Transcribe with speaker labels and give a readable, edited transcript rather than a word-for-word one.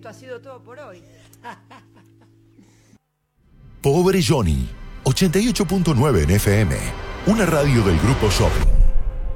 Speaker 1: esto ha sido todo por hoy.
Speaker 2: Pobre Johnny, 88.9 en FM, una radio del Grupo Shopping.